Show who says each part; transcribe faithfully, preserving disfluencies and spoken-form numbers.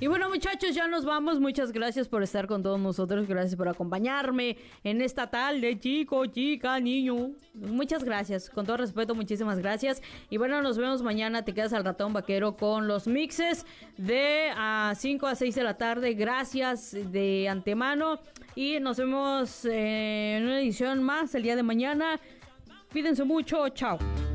Speaker 1: Y bueno, muchachos, ya nos vamos. Muchas gracias por estar con todos nosotros. Gracias por acompañarme en esta tarde, chico, chica, niño. Muchas gracias. Con todo respeto, muchísimas gracias. Y bueno, nos vemos mañana. Te quedas al ratón vaquero con los mixes de a cinco a seis de la tarde. Gracias de antemano. Y nos vemos en una edición más el día de mañana. Cuídense mucho. Chao.